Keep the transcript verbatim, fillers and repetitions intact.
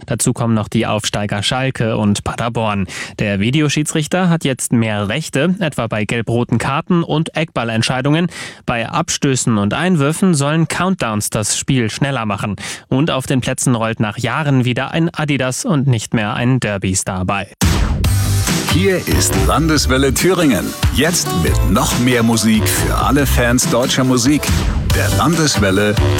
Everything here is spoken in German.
Dazu kommen noch die Aufsteiger Schalke und Paderborn. Der Videoschiedsrichter hat jetzt mehr Rechte, etwa bei gelb-roten Karten und Eckballentscheidungen. Bei Abstößen und Einwürfen sollen Countdowns das Spiel schneller machen. Und auf den Plätzen rollt nach Jahren wieder ein Adidas und nicht mehr ein Derby-Star bei. Hier ist Landeswelle Thüringen. Jetzt mit noch mehr Musik für alle Fans deutscher Musik. Der Landeswelle